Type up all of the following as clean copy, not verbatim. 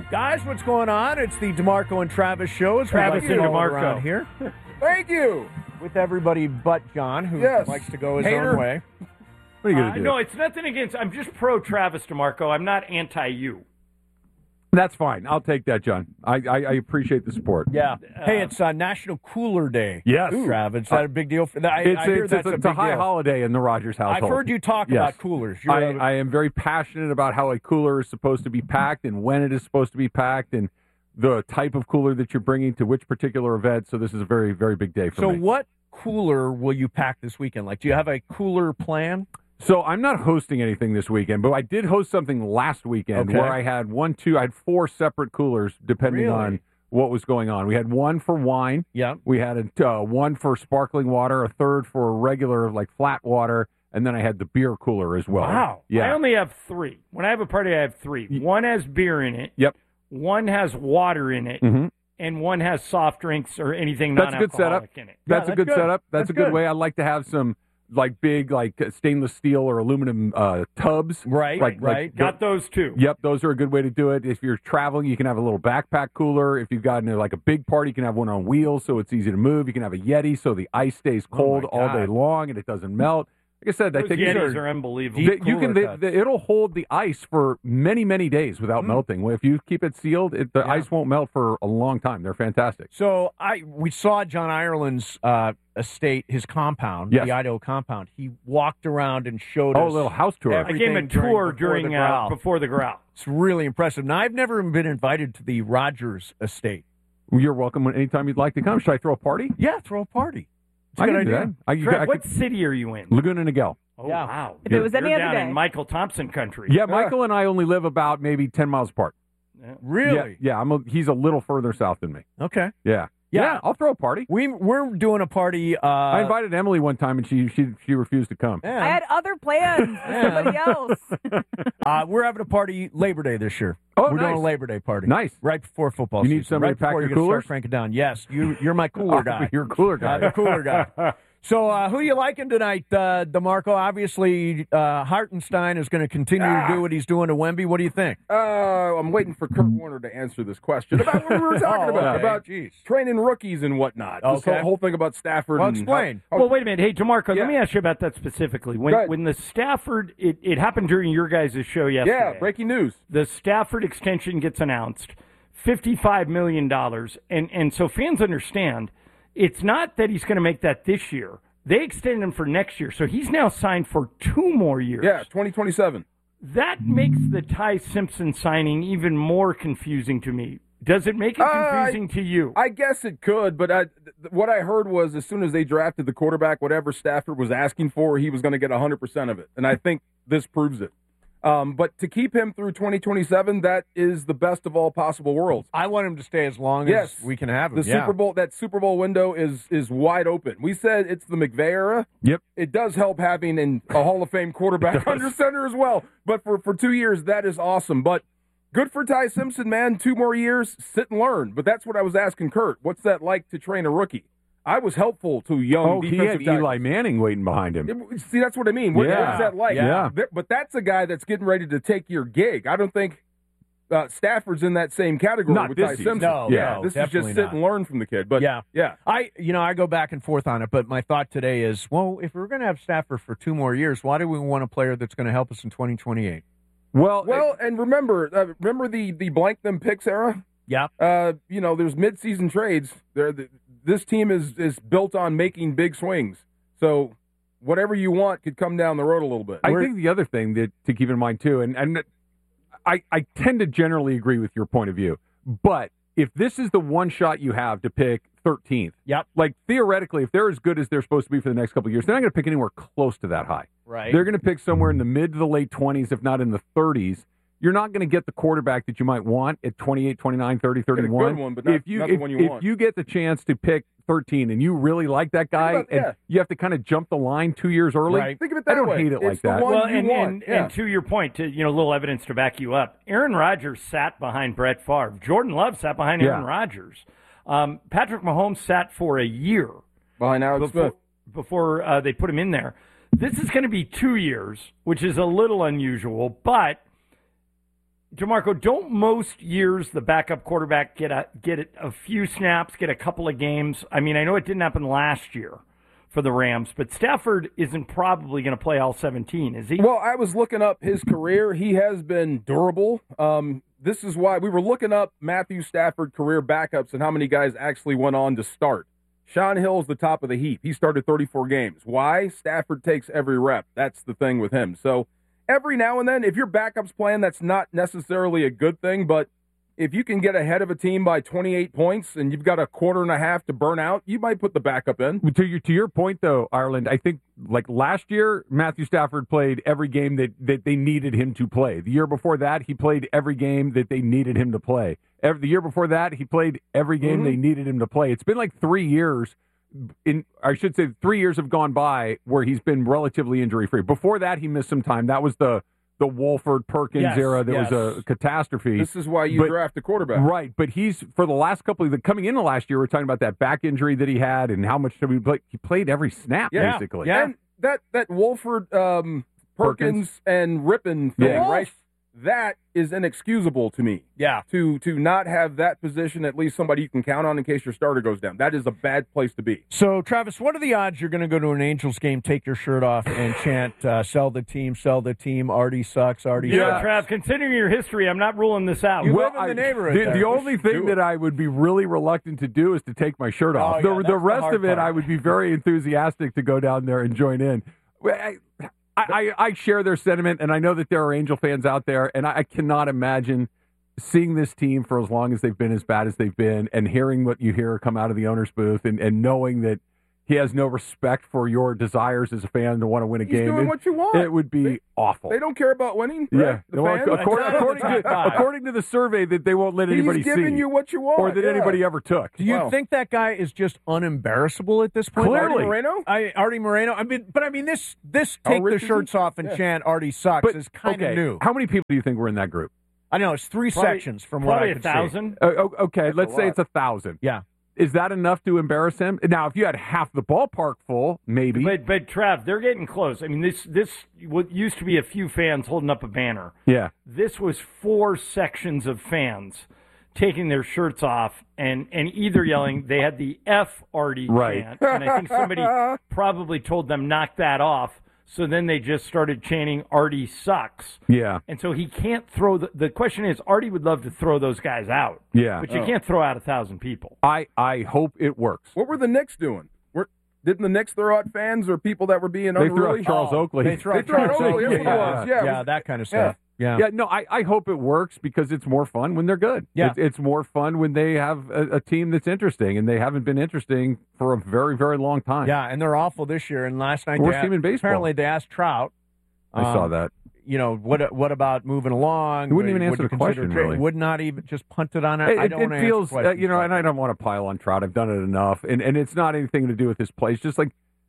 Guys, what's going on? It's the DeMarco and Travis show. It's Travis and DeMarco around here. Thank you. With everybody but John, who likes to go his Hater. own way. What are you going to do? No, it's nothing against. I'm just pro Travis DeMarco. I'm not anti you. That's fine. I'll take that, John. I appreciate the support. Yeah. Hey, it's National Cooler Day. Yes. Travis. Is that a big deal for that? I hear that's a big high deal. holiday in the Rogers household. I've heard you talk about coolers. I am very passionate about how a cooler is supposed to be packed and when it is supposed to be packed and the type of cooler that you're bringing to which particular event. So this is a very, very big day for me. So what cooler will you pack this weekend? Like, do you have a cooler plan? So I'm not hosting anything this weekend, but I did host something last weekend where I had I had 4 separate coolers depending on what was going on. We had one for wine. Yeah. We had one for sparkling water, a third for regular, like flat water, and then I had the beer cooler as well. Wow. Yeah. I only have 3. When I have a party, I have 3. One has beer in it. Yep. One has water in it. Mm-hmm. And one has soft drinks or anything That's a good setup. non-alcoholic in it. That's a good setup. That's a good good. way. I like to have some like big stainless steel or aluminum tubs. Right, right. Got those too. Yep, those are a good way to do it. If you're traveling, you can have a little backpack cooler. If you've got like a big party, you can have one on wheels so it's easy to move. You can have a Yeti so the ice stays cold all day long and it doesn't melt. Like I said, Those Yetis are unbelievable. It'll hold the ice for many, many days without melting. If you keep it sealed, the ice won't melt for a long time. They're fantastic. So we saw John Ireland's estate, his compound, the Idaho compound. He walked around and showed us a little house tour. I gave him a tour before the growl. It's really impressive. Now, I've never been invited to the Rogers estate. You're welcome anytime you'd like to come. Should I throw a party? Yeah, throw a party. It's a I good can do idea. that. What city are you in? Laguna Niguel. Oh, wow. If it was any You're other down day. in Michael Thompson country. Yeah, Michael and I only live about maybe 10 miles apart. Really? Yeah, he's a little further south than me. Okay. Yeah. Yeah, I'll throw a party. We're doing a party. I invited Emily one time, and she refused to come. I had other plans with somebody else. We're having a party Labor Day this year. Oh, we're nice. doing a Labor Day party. Nice. Right before football You season. need somebody right to pack before your you're gonna coolers? start cranking down. Yes, you're my cooler guy. You're a cooler guy. The cooler guy. So who you liking tonight, DeMarco? Obviously, Hartenstein is going to continue to do what he's doing to Wemby. What do you think? I'm waiting for Kurt Warner to answer this question about what we were talking about training rookies and whatnot. This whole thing about Stafford. Well, explain. Well, wait a minute. Hey, DeMarco, let me ask you about that specifically. When the Stafford, it happened during your guys' show yesterday. Yeah, breaking news. The Stafford extension gets announced, $55 million. And so fans understand, it's not that he's going to make that this year. They extended him for next year. So he's now signed for 2 more years. Yeah, 2027. That makes the Ty Simpson signing even more confusing to me. Does it make it confusing to you? I guess it could, but what I heard was as soon as they drafted the quarterback, whatever Stafford was asking for, he was going to get 100% of it. And I think this proves it. But to keep him through 2027, that is the best of all possible worlds. I want him to stay as long as we can have him. That Super Bowl window is wide open. We said it's the McVay era. Yep. It does help having a Hall of Fame quarterback under center as well. But for 2 years, that is awesome. But good for Ty Simpson, man. 2 more years, sit and learn. But that's what I was asking Kurt. What's that like to train a rookie? I was helpful to young defensive he had Eli tackles. Manning waiting behind him. See, that's what I mean. What is that like? Yeah. But that's a guy that's getting ready to take your gig. I don't think Stafford's in that same category Not with this Ty season. Simpson. No, this is just sit and learn from the kid. But yeah. yeah. I go back and forth on it, but my thought today is, well, if we're going to have Stafford for 2 more years, why do we want a player that's going to help us in 2028? Well, and remember the blank them picks era? Yeah. There's midseason trades. This team is built on making big swings. So whatever you want could come down the road a little bit. I think the other thing that to keep in mind too, and I tend to generally agree with your point of view, but if this is the one shot you have to pick 13th, like theoretically, if they're as good as they're supposed to be for the next couple of years, they're not going to pick anywhere close to that high. Right. They're going to pick somewhere in the mid to the late 20s, if not in the 30s. You're not going to get the quarterback that you might want at 28, 29, 30, 31. Get a good one, but not the one you want. If you get the chance to pick 13 and you really like that guy, and you have to kind of jump the line 2 years early, Right. Think of it that I don't way. hate it It's like the that. one Well, you want. and to your point, to little evidence to back you up, Aaron Rodgers sat behind Brett Favre. Jordan Love sat behind Aaron Rodgers. Patrick Mahomes sat for a year behind Alex Smith before they put him in there. This is going to be 2 years, which is a little unusual, but DeMarco, don't most years the backup quarterback get a few snaps, get a couple of games? I mean, I know it didn't happen last year for the Rams, but Stafford isn't probably going to play all 17, is he? Well, I was looking up his career. He has been durable. This is why we were looking up Matthew Stafford career backups and how many guys actually went on to start. Sean Hill's the top of the heap. He started 34 games. Why? Stafford takes every rep. That's the thing with him. So every now and then, if your backup's playing, that's not necessarily a good thing, but if you can get ahead of a team by 28 points and you've got a quarter and a half to burn out, you might put the backup in. To your point, though, Ireland, I think like last year, Matthew Stafford played every game that they needed him to play. The year before that, he played every game that they needed him to play. The year before that, he played every game they needed him to play. It's been like 3 years. 3 years have gone by where he's been relatively injury-free. Before that, he missed some time. That was the Wolford-Perkins era that was a catastrophe. This is why you draft a quarterback. Right, but he's, for the last couple of coming into last year, we're talking about that back injury that he had and how much he played. He played every snap, basically. Yeah. And that Wolford, Perkins, and Rippon thing, right? That is inexcusable to me. Yeah. To not have that position, at least somebody you can count on in case your starter goes down. That is a bad place to be. So, Travis, what are the odds you're going to go to an Angels game, take your shirt off, and chant, sell the team, Artie sucks, Artie sucks? Trav, considering your history, I'm not ruling this out. You live in the neighborhood. The only thing that I would be really reluctant to do is to take my shirt off. The rest of it, I would be very enthusiastic to go down there and join in. I share their sentiment, and I know that there are Angel fans out there, and I cannot imagine seeing this team for as long as they've been as bad as they've been and hearing what you hear come out of the owner's booth and knowing that he has no respect for your desires as a fan to want to win a game. He's doing what you want. It would be awful. They don't care about winning. Yeah. Right? According to the survey that they won't let anybody see. He's giving you what you want. Or that anybody ever took. Do you think that guy is just unembarrassable at this point? Clearly. Artie Moreno? I mean, this take the shirts off and chant Artie sucks is kind of new. How many people do you think were in that group? I know, it's three sections from what I could see. 1,000? Okay, let's say it's 1,000. Yeah. Is that enough to embarrass him? Now, if you had half the ballpark full, maybe. But Trav, they're getting close. I mean, this what used to be a few fans holding up a banner. Yeah. This was 4 sections of fans taking their shirts off and either yelling, they had the F Artie chant, and I think somebody probably told them, knock that off. So then they just started chanting, Artie sucks. Yeah. And so he can't throw the question is, Artie would love to throw those guys out. Yeah. But you can't throw out 1,000 people. I hope it works. What were the Knicks doing? Didn't the Knicks throw out fans or people that were being unruly? They threw out Charles Oakley. They threw out Charles Oakley. Yeah, that kind of stuff. Yeah, no, I hope it works because it's more fun when they're good. Yeah. It's more fun when they have a team that's interesting, and they haven't been interesting for a very, very long time. Yeah, and they're awful this year. And last night, worst team in baseball. Apparently, they asked Trout. I saw that. You know, what about moving along? He wouldn't even answer the question, really. Would not even just punt it on it. I don't it feels, and I don't want to pile on Trout. I've done it enough, and it's not anything to do with his play. It's just like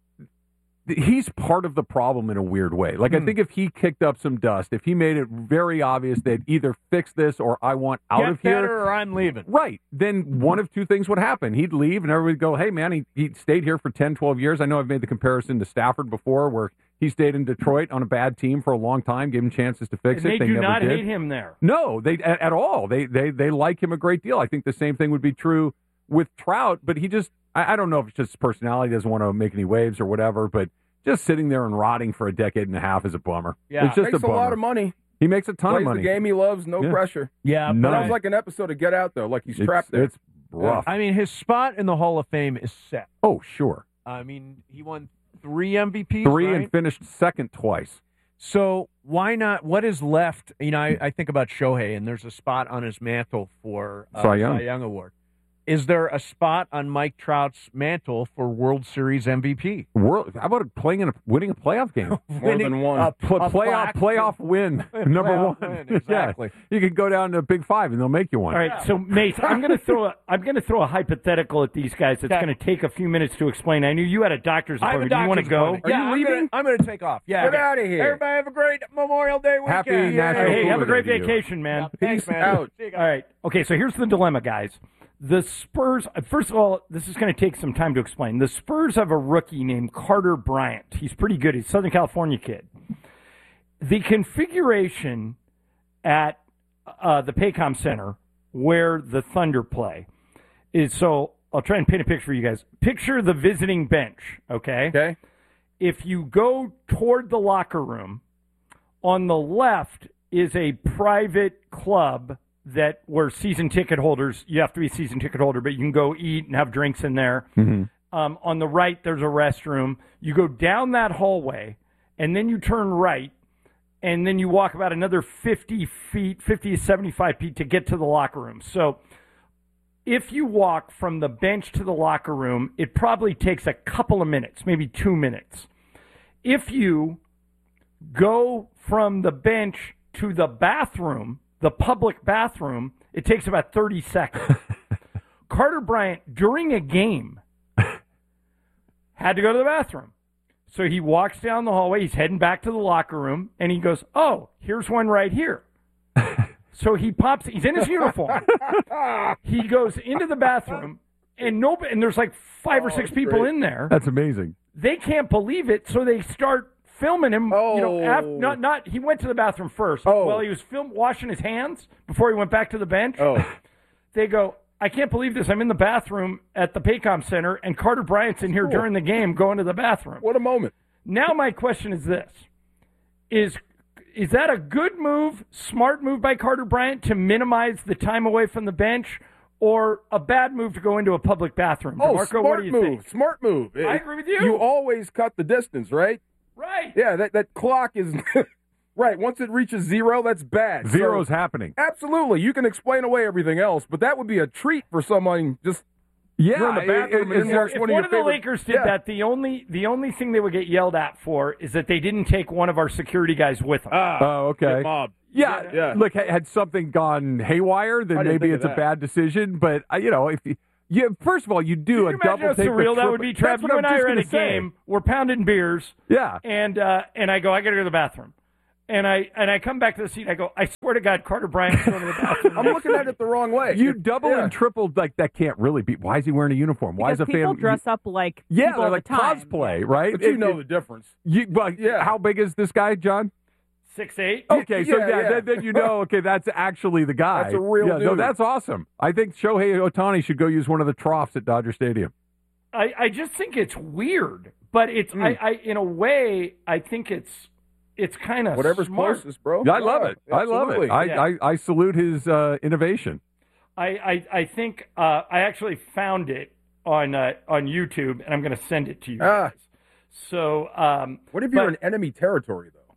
he's part of the problem in a weird way. Like, I think if he kicked up some dust, if he made it very obvious that either fix this or I want out of here. Get better or I'm leaving. Right. Then one of two things would happen. He'd leave and everybody would go, hey, man, he stayed here for 10, 12 years. I know I've made the comparison to Stafford before where he stayed in Detroit on a bad team for a long time, gave him chances to fix it. They do never not did. hate him there. No, they at all. They like him a great deal. I think the same thing would be true with Trout, but he just, I don't know if it's just his personality, doesn't want to make any waves or whatever, but just sitting there and rotting for a decade and a half is a bummer. Yeah, it's just makes a lot of money. He makes a ton Plays of money. The game he loves, no pressure. Yeah, sounds like an episode of Get Out though. Like he's trapped there. It's rough. I mean, his spot in the Hall of Fame is set. Oh, sure. I mean, he won 3 MVPs. 3 right? and finished second twice. So why not? What is left? You know, I think about Shohei, and there's a spot on his mantle for Cy Young. Cy Young Award. Is there a spot on Mike Trout's mantle for World Series MVP? How about winning a playoff game? More than one. Playoff win. Number one. Exactly. Yeah. You could go down to Big Five and they'll make you one. All right, so Mace, I'm going to throw a hypothetical at these guys. That's going to take a few minutes to explain. I knew you had a doctor's appointment. Do you want to go? Are you leaving? I'm going to take off. Yeah. Get out of here. Everybody have a great Memorial Day weekend. Happy National Hey, have a great Day to you. vacation, man. Yeah, thanks, man. out. See you guys. All right. Okay, so here's the dilemma, guys. The Spurs, first of all, this is going to take some time to explain. The Spurs have a rookie named Carter Bryant. He's pretty good. He's a Southern California kid. The configuration at the Paycom Center where the Thunder play. So I'll try and paint a picture for you guys. Picture the visiting bench, okay? Okay. If you go toward the locker room, on the left is a private club where season ticket holders, you have to be a season ticket holder, but you can go eat and have drinks in there. Mm-hmm. On the right, there's a restroom. You go down that hallway, and then you turn right, and then you walk about another 50 to 75 feet to get to the locker room. So if you walk from the bench to the locker room, it probably takes a couple of minutes, maybe 2 minutes. If you go from the bench to the bathroom, the public bathroom, it takes about 30 seconds. Carter Bryant, during a game, had to go to the bathroom. So he walks down the hallway, he's heading back to the locker room, and he goes, oh, here's one right here. So he pops, he's in his uniform. He goes into the bathroom, and there's like 5 or 6 people in there. That's amazing. They can't believe it, so they start filming him. He went to the bathroom first. While he was washing his hands before he went back to the bench. They go, I can't believe this. I'm in the bathroom at the Paycom Center, and Carter Bryant's in here during the game going to the bathroom. What a moment. Now my question is this. Is that a good move, smart move by Carter Bryant to minimize the time away from the bench, or a bad move to go into a public bathroom? DeMarco, what do you think? Smart move. I agree with you. You always cut the distance, right? Right. Yeah, that clock is right. Once it reaches 0, that's bad. Zero's happening. Absolutely. You can explain away everything else, but that would be a treat for someone just in the bathroom. If one of the Lakers did that, the only thing they would get yelled at for is that they didn't take one of our security guys with them. Okay. Mob. Yeah. Look, had something gone haywire, then maybe it's a bad decision. But first of all, you do a double take. Surreal that would be, Trav. You and I are at a game. We're pounding beers. Yeah. And I go, I got to go to the bathroom. And I come back to the seat. I go, I swear to God, Carter Bryant's going to the bathroom. I'm looking at it the wrong way. You double and tripled, like, that can't really be. Why is he wearing a uniform? Why is a fan? People dress up like people all like the time. cosplay, right? But you know the difference. How big is this guy, John? 6'8". Okay, then you know, that's actually the guy. That's a real dude. No, that's awesome. I think Shohei Ohtani should go use one of the troughs at Dodger Stadium. I just think it's weird, but it's I in a way I think it's kind of whatever's smart. closest, bro. I love it. Absolutely. I love it. I salute his innovation. I think I actually found it on YouTube, and I'm going to send it to you guys. So, what if you're in enemy territory, though?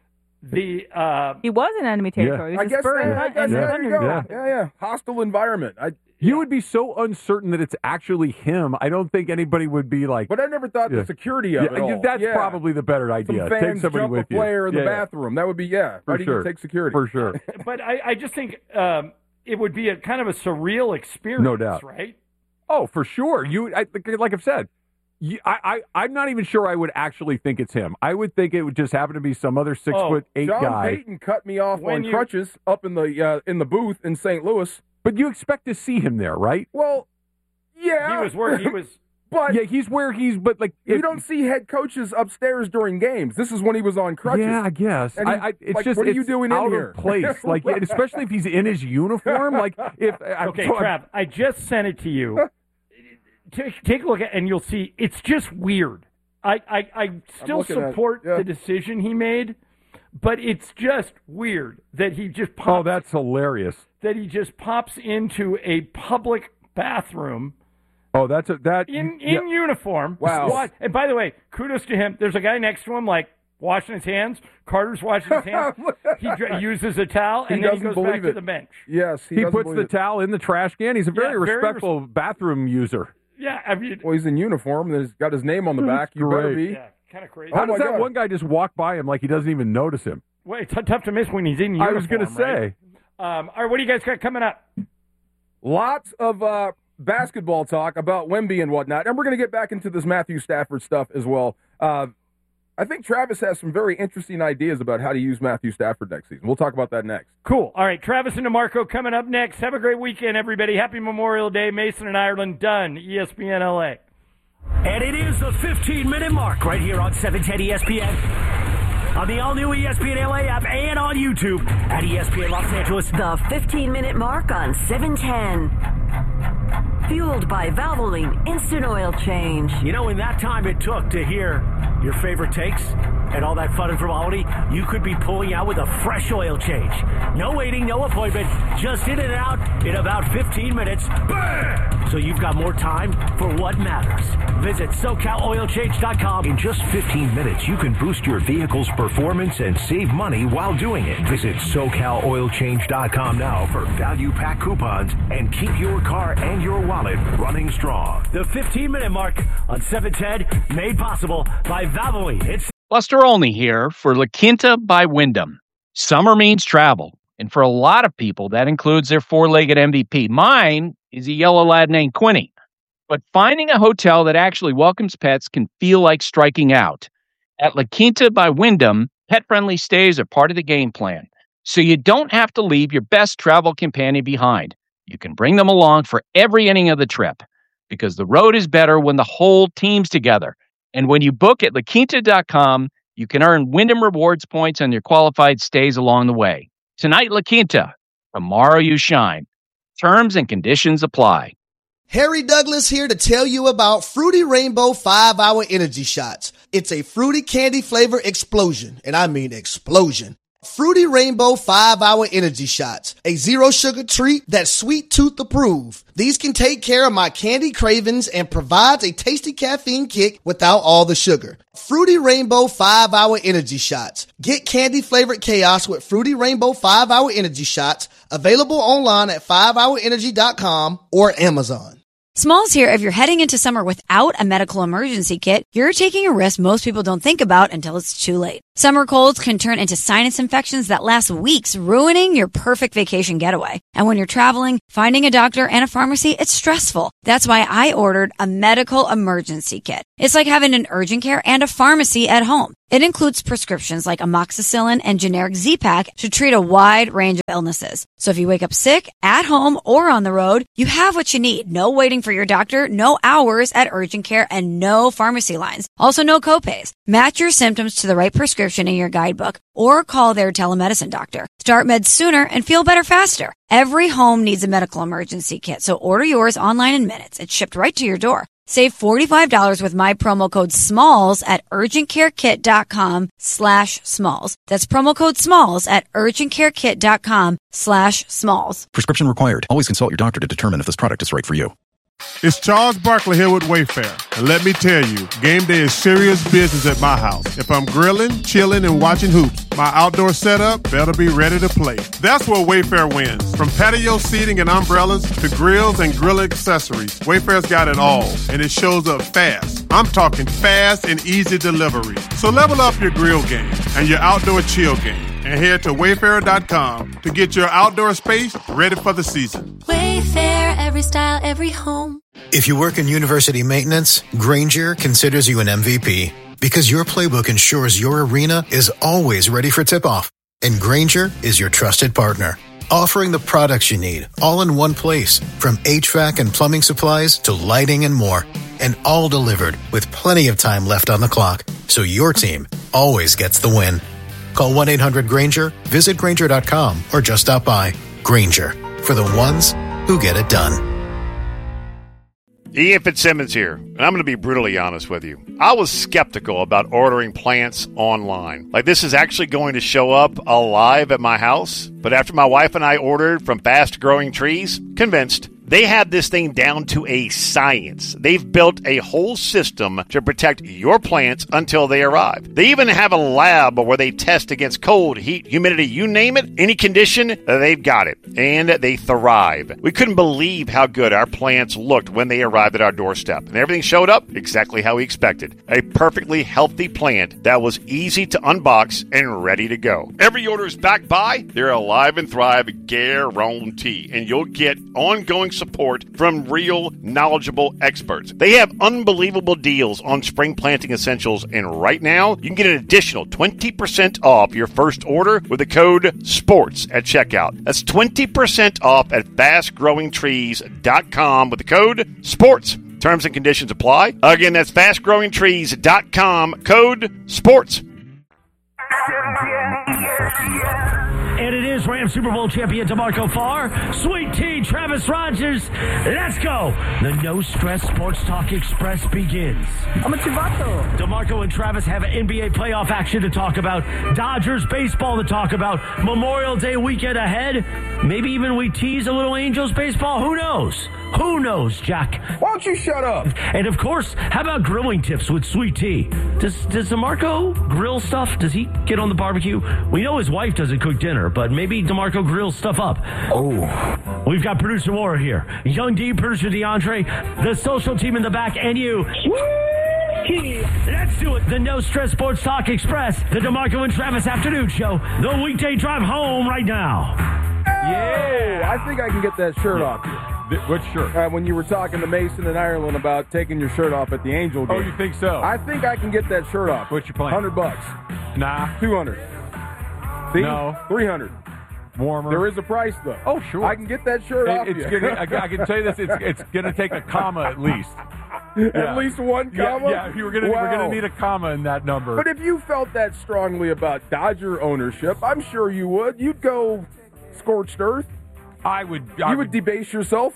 He was in enemy territory. I guess there you go. Yeah. Hostile environment. You would be so uncertain that it's actually him. I don't think anybody would be like. But I never thought the security of it all. That's probably the better idea. Some fans take somebody jump with a player in the bathroom. That would be for sure. Take security for sure. But I just think it would be a kind of a surreal experience, no doubt, right? Oh, for sure. Like I've said. I'm not even sure I would actually think it's him. I would think it would just happen to be some other 6'8" guy. John Payton cut me off on crutches up in the booth in St. Louis. But you expect to see him there, right? Well, yeah. He was where he was. But he's where he's. But like, you don't see head coaches upstairs during games. This is when he was on crutches. Yeah, I guess. It's just what are you doing out in here? Of place. Like, especially if he's in his uniform. Like, Trav, I just sent it to you. Take a look at it, and you'll see it's just weird. I still support the decision he made, but it's just weird that he just pops. Oh, that's hilarious. That he just pops into a public bathroom. Oh, in uniform. Wow. And by the way, kudos to him. There's a guy next to him, like, washing his hands. Carter's washing his hands. He uses a towel, and then he goes back to the bench. Yes, he puts the towel in the trash can. He's a very respectful bathroom user. Yeah, I mean, well, he's in uniform. He's got his name on the back. You better be. Yeah, kind of crazy. How does that one guy just walk by him like he doesn't even notice him? Well, it's tough to miss when he's in uniform. I was going to say. All right, what do you guys got coming up? Lots of basketball talk about Wemby and whatnot, and we're going to get back into this Matthew Stafford stuff as well. I think Travis has some very interesting ideas about how to use Matthew Stafford next season. We'll talk about that next. Cool. All right, Travis and DeMarco coming up next. Have a great weekend, everybody. Happy Memorial Day. Mason and Ireland done. ESPN LA. And it is the 15-minute mark right here on 710 ESPN. on the all-new ESPN LA app and on YouTube at ESPN Los Angeles. The 15-minute mark on 710. Fueled by Valvoline Instant Oil Change. You know, in that time it took to hear your favorite takes and all that fun and frivolity, you could be pulling out with a fresh oil change. No waiting, no appointment, just in and out in about 15 minutes. Bam! So you've got more time for what matters. Visit SoCalOilChange.com. In just 15 minutes, you can boost your vehicle's performance and save money while doing it. Visit SoCalOilChange.com now for value pack coupons and keep your car and your wallet running strong. The 15-minute mark on 710, made possible by Valvoline. It's Buster Olney here for La Quinta by Wyndham. Summer means travel, and for a lot of people, that includes their four-legged MVP. Mine is a yellow lad named Quinny. But finding a hotel that actually welcomes pets can feel like striking out. At La Quinta by Wyndham, pet-friendly stays are part of the game plan, so you don't have to leave your best travel companion behind. You can bring them along for every inning of the trip, because the road is better when the whole team's together. And when you book at LaQuinta.com, you can earn Wyndham Rewards points on your qualified stays along the way. Tonight, La Quinta. Tomorrow, you shine. Terms and conditions apply. Harry Douglas here to tell you about Fruity Rainbow 5-Hour Energy Shots. It's a fruity candy flavor explosion, and I mean explosion. Fruity Rainbow 5-Hour Energy Shots, a zero-sugar treat that's sweet tooth approved. These can take care of my candy cravings and provides a tasty caffeine kick without all the sugar. Fruity Rainbow 5-Hour Energy Shots. Get candy-flavored chaos with Fruity Rainbow 5-Hour Energy Shots, available online at 5hourenergy.com or Amazon. Smalls here. If you're heading into summer without a medical emergency kit, you're taking a risk most people don't think about until it's too late. Summer colds can turn into sinus infections that last weeks, ruining your perfect vacation getaway. And when you're traveling, finding a doctor and a pharmacy, it's stressful. That's why I ordered a medical emergency kit. It's like having an urgent care and a pharmacy at home. It includes prescriptions like amoxicillin and generic Z-Pak to treat a wide range of illnesses. So if you wake up sick, at home, or on the road, you have what you need. No waiting for your doctor, no hours at urgent care, and no pharmacy lines. Also, no copays. Match your symptoms to the right prescription in your guidebook or call their telemedicine doctor. Start meds sooner and feel better faster. Every home needs a medical emergency kit, so order yours online in minutes. It's shipped right to your door. Save $45 with my promo code SMALLS at urgentcarekit.com/smalls. That's promo code SMALLS at urgentcarekit.com/smalls. Prescription required. Always consult your doctor to determine if this product is right for you. It's Charles Barkley here with Wayfair. And let me tell you, game day is serious business at my house. If I'm grilling, chilling, and watching hoops, my outdoor setup better be ready to play. That's where Wayfair wins. From patio seating and umbrellas to grills and grill accessories, Wayfair's got it all, and it shows up fast. I'm talking fast and easy delivery. So level up your grill game and your outdoor chill game, and head to Wayfair.com to get your outdoor space ready for the season. Wayfair, every style, every home. If you work in university maintenance, Grainger considers you an MVP because your playbook ensures your arena is always ready for tip-off. And Grainger is your trusted partner, offering the products you need all in one place, from HVAC and plumbing supplies to lighting and more, and all delivered with plenty of time left on the clock, so your team always gets the win. Call 1-800-GRAINGER, visit Grainger.com, or just stop by. Grainger, for the ones who get it done. Ian Fitzsimmons here, and I'm going to be brutally honest with you. I was skeptical about ordering plants online. Like, this is actually going to show up alive at my house. But after my wife and I ordered from Fast Growing Trees, convinced. They have this thing down to a science. They've built a whole system to protect your plants until they arrive. They even have a lab where they test against cold, heat, humidity, you name it, any condition, they've got it. And they thrive. We couldn't believe how good our plants looked when they arrived at our doorstep. And everything showed up exactly how we expected. A perfectly healthy plant that was easy to unbox and ready to go. Every order is backed by their Alive and Thrive guarantee. And you'll get ongoing support from real, knowledgeable experts. They have unbelievable deals on spring planting essentials, and right now, you can get an additional 20% off your first order with the code SPORTS at checkout. That's 20% off at fastgrowingtrees.com with the code SPORTS. Terms and conditions apply. Again, that's fastgrowingtrees.com, code SPORTS. And it is Rams Super Bowl champion DeMarco Farr, Sweet Tea, Travis Rogers. Let's go. The No Stress Sports Talk Express begins. I'm a Chivato. DeMarco and Travis have NBA playoff action to talk about, Dodgers baseball to talk about, Memorial Day weekend ahead. Maybe even we tease a little Angels baseball. Who knows? Who knows, Jack? Why don't you shut up? And of course, how about grilling tips with Sweet Tea? Does DeMarco grill stuff? Does he get on the barbecue? We know his wife doesn't cook dinner, but maybe DeMarco grills stuff up. Oh. We've got producer Laura here, Young D, producer DeAndre, the social team in the back, and you. Let's do it. The No Stress Sports Talk Express, the DeMarco and Travis Afternoon Show, the weekday drive home right now. Yeah, I think I can get that shirt off you. What shirt? When you were talking to Mason in Ireland about taking your shirt off at the Angel game. Oh, you think so? I think I can get that shirt off. What's your plan? $100. Nah. 200. See? No. 300. Warmer. There is a price though. Oh, sure. I can get that shirt off you. I can tell you this: it's going to take a comma at least. At least one comma. Yeah, we're going to need a comma in that number. But if you felt that strongly about Dodger ownership, I'm sure you would. You'd go scorched earth. I would. You would debase yourself.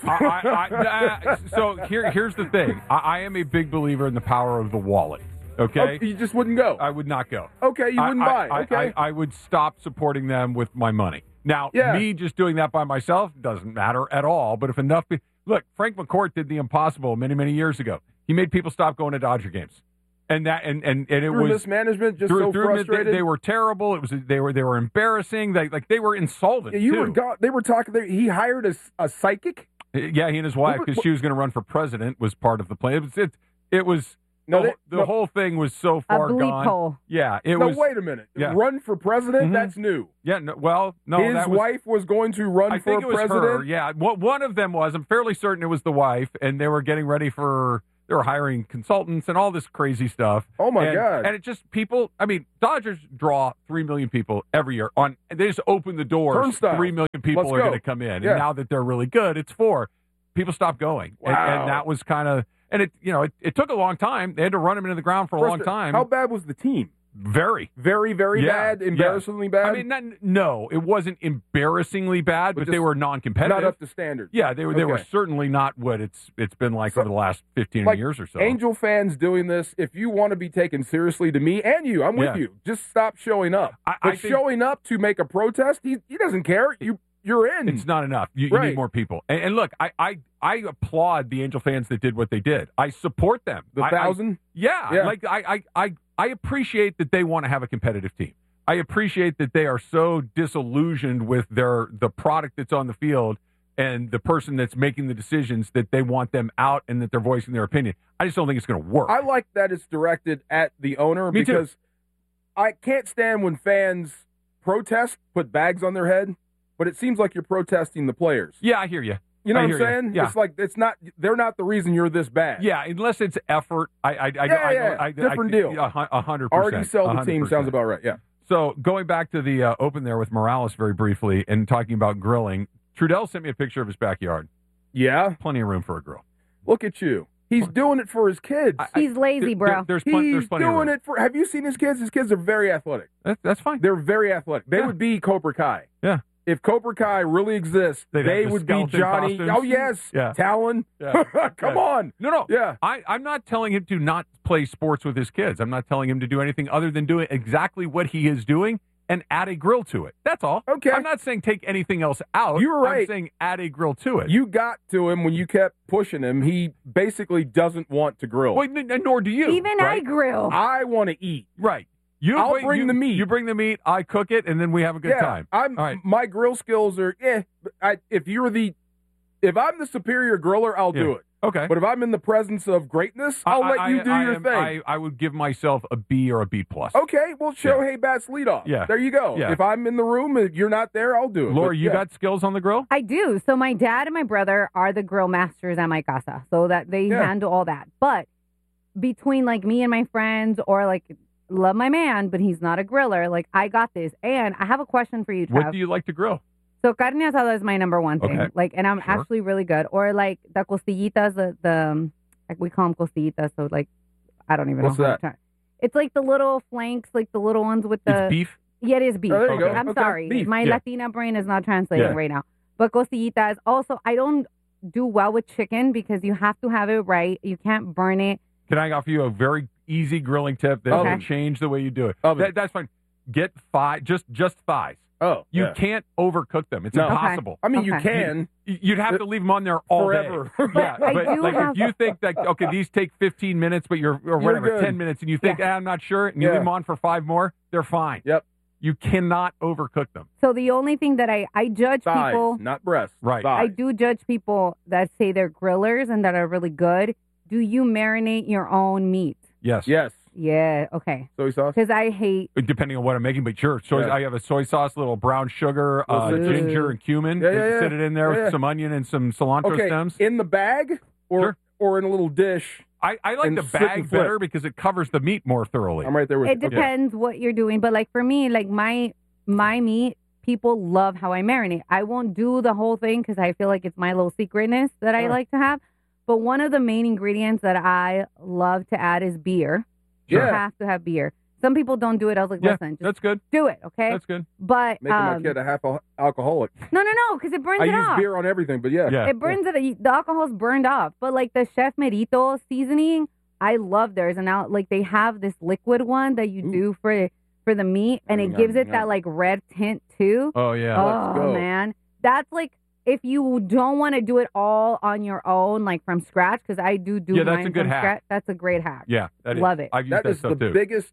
So here's the thing. I am a big believer in the power of the wallet. Okay? You just wouldn't go. I would not go. Okay, you wouldn't buy. Okay. I would stop supporting them with my money. Now, me just doing that by myself doesn't matter at all. But if enough people... Look, Frank McCourt did the impossible many, many years ago. He made people stop going to Dodger games. And it through was mismanagement, just so frustrated. They were terrible. They were embarrassing. They were insolvent. Yeah, they were talking. He hired a psychic. Yeah, he and his wife, because she was going to run for president, was part of the plan. It was the whole thing was so far gone. Hole. Yeah, it was. was. Wait a minute. Yeah. Run for president? Mm-hmm. That's new. Yeah. No. His wife was going to run for president. I think it was her. Yeah. One of them was. I'm fairly certain it was the wife, and they were getting ready for. They were hiring consultants and all this crazy stuff. Oh, my God. And it just people, I mean, Dodgers draw 3 million people every year. They just open the doors. Turnstile. 3 million people are going to come in. Yeah. And now that they're really good, it's 4. People stop going. Wow. And that was kind of, and it took a long time. They had to run him into the ground for a long time. How bad was the team? Very. Very, very bad? Embarrassingly bad? I mean, no, it wasn't embarrassingly bad, but they were non-competitive. Not up to standard. Yeah, they were certainly not what it's been like over the last 15 years or so. Angel fans doing this, if you want to be taken seriously to me and you, I'm with you. Just stop showing up. But showing up to make a protest, he doesn't care. You're in. It's not enough. You need more people. And look, I applaud the Angel fans that did what they did. I support them. The 1,000? Yeah. Like I appreciate that they want to have a competitive team. I appreciate that they are so disillusioned with the product that's on the field and the person that's making the decisions that they want them out and that they're voicing their opinion. I just don't think it's going to work. I like that it's directed at the owner because I can't stand when fans protest, put bags on their head, but it seems like you're protesting the players. Yeah, I hear you. You know what I'm saying? Yeah. It's like they're not the reason you're this bad. Yeah, unless it's effort. Different deal. 100%. Already sell the 100%. team sounds about right. Yeah. So going back to the open there with Morales very briefly and talking about grilling, Trudell sent me a picture of his backyard. Yeah, plenty of room for a grill. Look at you. He's doing it for his kids. He's lazy, bro. There's plenty He's doing it for. Have you seen his kids? His kids are very athletic. That's fine. They're very athletic. They would be Cobra Kai. Yeah. If Cobra Kai really exists, they would be Johnny. Costumes. Oh, yes. Yeah. Talon. Yeah. Come on. No. Yeah. I'm not telling him to not play sports with his kids. I'm not telling him to do anything other than doing exactly what he is doing and add a grill to it. That's all. Okay. I'm not saying take anything else out. You're right. I'm saying add a grill to it. You got to him when you kept pushing him. He basically doesn't want to grill. Well, nor do you. Even right? I grill. I want to eat. Right. I'll bring the meat. You bring the meat, I cook it, and then we have a good time. My grill skills are, if I'm the superior griller, I'll do it. Okay. But if I'm in the presence of greatness, I'll let you do your thing. I would give myself a B or a B+. Okay, well, Shohei Bats leadoff. Yeah. There you go. Yeah. If I'm in the room and you're not there, I'll do it. Laura, you got skills on the grill? I do. So my dad and my brother are the grill masters at my casa, so that they handle all that. But between like me and my friends, or like love my man, but he's not a griller, like I got this. And I have a question for you, Trev. What do you like to grill? So carne asada is my number one thing. Okay. Like, and I'm actually really good. Or like the costillitas, the like we call them costillitas. So like, I don't even What's know. that? It's like the little flanks, like the little ones with the... It's beef? Yeah, it is beef. Oh, there you go. I'm Okay, sorry. beef. My Yeah. Latina brain is not translating Yeah. right now. But costillitas. Also, I don't do well with chicken because you have to have it right. You can't burn it. Can I offer you a very easy grilling tip that Okay. will change the way you do it? Oven. That's fine. Get just thighs. Oh, You yeah. can't overcook them. It's No. impossible. I mean, you Okay. can. You'd have to leave them on there all Forever. day. Yeah, I but do like have- if you think that okay, these take 15 minutes, but or whatever, good. 10 minutes, and you think I'm not sure, and you Yeah. leave them on for 5 more, they're fine. Yep. You cannot overcook them. So the only thing that I judge Thighs, people... not breasts. Right. Thighs. I do judge people that say they're grillers and that are really good. Do you marinate your own meat? Yes. Yes. Yeah, okay. Soy sauce. Because I hate... Depending on what I'm making, but sure. Soy, Yeah. I have a soy sauce, little brown sugar, Little ginger, and cumin. Yeah, yeah, yeah. Sit it in there Yeah, yeah. with some onion and some cilantro Okay, stems. in the bag or in a little dish. I like and the slip bag and flip. better because it covers the meat more thoroughly. I'm right there with It you. depends what you're doing. But like for me, like my meat, people love how I marinate. I won't do the whole thing because I feel like it's my little secretness that I like to have. But one of the main ingredients that I love to add is beer. You Yeah. have to have beer. Some people don't do it. I was like, Yeah, listen, just that's good. do it, okay? That's good. But Making my kid a half alcoholic. no, because it burns I it use off. beer on everything, but yeah. It burns it. The alcohol's burned off. But like the Chef Merito seasoning, I love theirs. And now like they have this liquid one that you do for the meat, and it gives it that like red tint too. Oh yeah. Let's Oh go. man, that's like if you don't want to do it all on your own, like from scratch, because I do Yeah, that's mine a good from hack. scratch. That's a great hack. Yeah, that is. Love it. I've used That that is the stuff too. biggest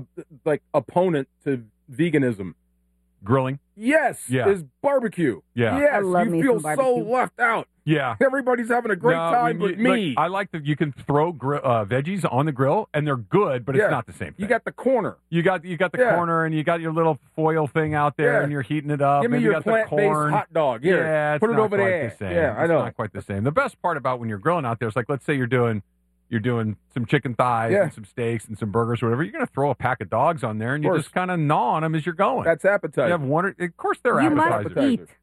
opponent to veganism. Grilling. Yes, Yeah. is barbecue. Yeah. Yes, I love you me feel some so barbecue. left out. Yeah. Everybody's having a great No, time when but you- me. look, I like that you can throw veggies on the grill and they're good, but Yeah. it's not the same thing. You got the corner. You got the Yeah. corner, and you got your little foil thing out there, Yeah. and you're heating it up. Give me Maybe you your got the plant-based corn. hot dog. Here, Yeah, it's put it not over quite there. the same. Yeah, I It's know. not quite the same. The best part about when you're grilling out there is like, let's say you're doing some chicken thighs Yeah. and some steaks and some burgers, or whatever. You're going to throw a pack of dogs on there, and you course. just kind of gnaw on them as you're going. That's appetizer. You have one. Of course, they're You must appetizers. eat.